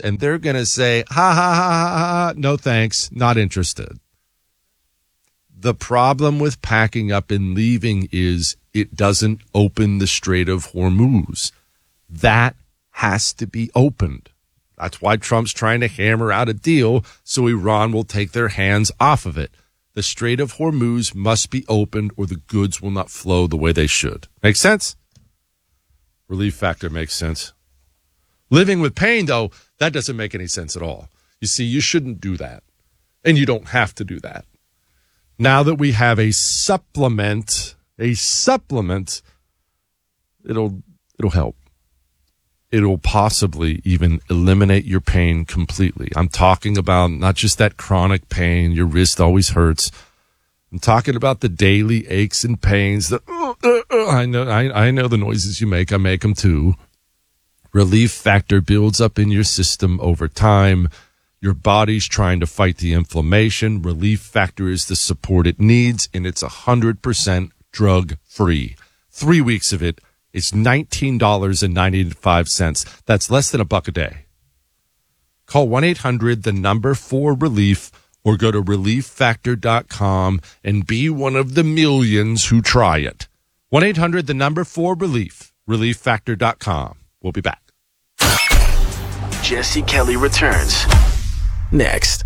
and they're going to say, ha, ha, ha, ha, ha, no thanks, not interested. The problem with packing up and leaving is it doesn't open the Strait of Hormuz. That has to be opened. That's why Trump's trying to hammer out a deal so Iran will take their hands off of it. The Strait of Hormuz must be opened or the goods will not flow the way they should. Make sense? Relief factor makes sense. Living with pain, though, that doesn't make any sense at all. You see, you shouldn't do that. And you don't have to do that. Now that we have a supplement, it'll help. It'll possibly even eliminate your pain completely. I'm talking about not just that chronic pain, your wrist always hurts. I'm talking about the daily aches and pains that I know the noises you make. I make them too. Relief factor builds up in your system over time. Your body's trying to fight the inflammation. Relief factor is the support it needs, and it's 100% drug-free. 3 weeks of it is $19.95. That's less than $1 a day. Call 1-800-4RELIEF or go to relieffactor.com and be one of the millions who try it. 1-800-4RELIEF, relieffactor.com. We'll be back. Jesse Kelly returns next.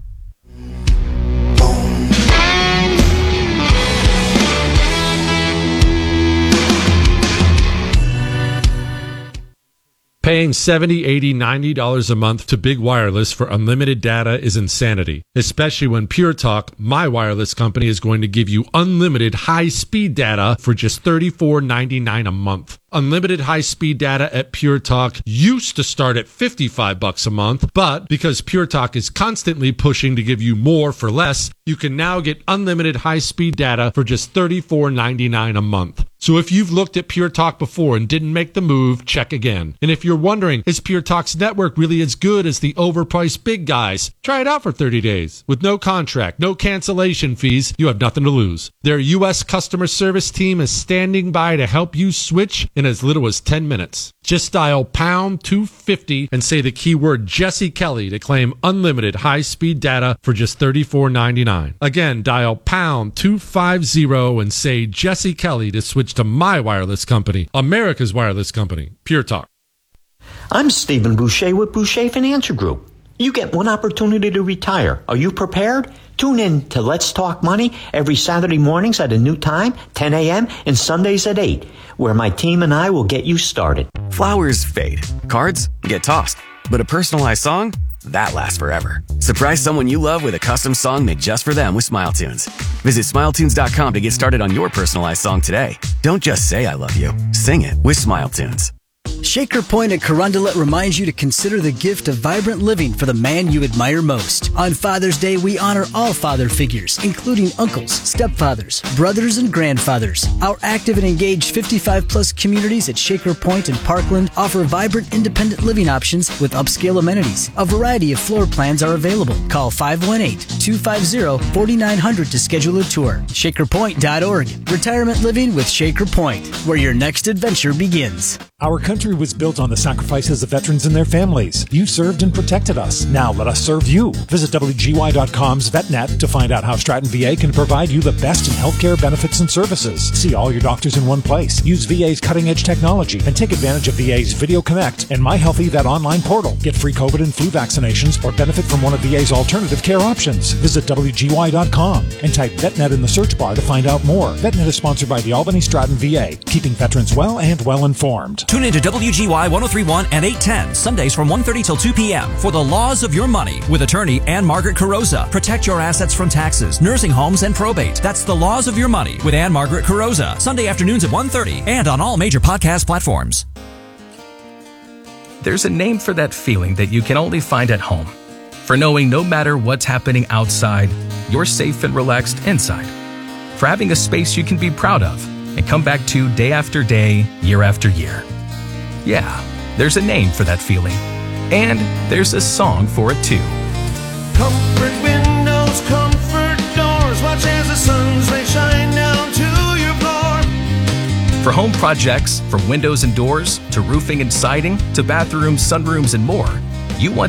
Paying $70, $80, $90 a month to Big Wireless for unlimited data is insanity, especially when Pure Talk, my wireless company, is going to give you unlimited high-speed data for just $34.99 a month. Unlimited high-speed data at Pure Talk used to start at $55 a month, but because Pure Talk is constantly pushing to give you more for less, you can now get unlimited high-speed data for just $34.99 a month. So if you've looked at Pure Talk before and didn't make the move, check again. And if you're wondering, is Pure Talk's network really as good as the overpriced big guys? Try it out for 30 days. With no contract, no cancellation fees, you have nothing to lose. Their U.S. customer service team is standing by to help you switch in as little as 10 minutes. Just dial pound 250 and say the keyword Jesse Kelly to claim unlimited high-speed data for just $34.99. Again, dial pound 250 and say Jesse Kelly to switch to my wireless company, America's wireless company, Pure Talk. I'm Stephen Boucher with Boucher Financial Group. You get one opportunity to retire. Are you prepared? Tune in to Let's Talk Money every Saturday mornings at a new time, 10 a.m., and Sundays at 8, where my team and I will get you started. Flowers fade. Cards get tossed. But a personalized song? That lasts forever. Surprise someone you love with a custom song made just for them with SmileTunes. Visit SmileTunes.com to get started on your personalized song today. Don't just say I love you. Sing it with SmileTunes. Shaker Point at Carondelet reminds you to consider the gift of vibrant living for the man you admire most. On Father's Day, we honor all father figures, including uncles, stepfathers, brothers, and grandfathers. Our active and engaged 55-plus communities at Shaker Point and Parkland offer vibrant independent living options with upscale amenities. A variety of floor plans are available. Call 518-250-4900 to schedule a tour. ShakerPoint.org. Retirement living with Shaker Point, where your next adventure begins. Our country was built on the sacrifices of veterans and their families. You served and protected us. Now let us serve you. Visit WGY.com's VetNet to find out how Stratton VA can provide you the best in healthcare benefits and services. See all your doctors in one place. Use VA's cutting-edge technology and take advantage of VA's Video Connect and My Healthy Vet online portal. Get free COVID and flu vaccinations or benefit from one of VA's alternative care options. Visit WGY.com and type VetNet in the search bar to find out more. VetNet is sponsored by the Albany Stratton VA, keeping veterans well and well-informed. Tune into WGY 1031 and 810, Sundays from 1:30 till 2 p.m. for The Laws of Your Money with attorney Ann Margaret Carrozza. Protect your assets from taxes, nursing homes, and probate. That's The Laws of Your Money with Ann Margaret Carrozza. Sunday afternoons at 1:30 and on all major podcast platforms. There's a name for that feeling that you can only find at home. For knowing no matter what's happening outside, you're safe and relaxed inside. For having a space you can be proud of and come back to day after day, year after year. Yeah, there's a name for that feeling. And there's a song for it too. Comfort windows, comfort doors, watch as the sun's rays shine down to your floor. For home projects, from windows and doors, to roofing and siding, to bathrooms, sunrooms, and more, you want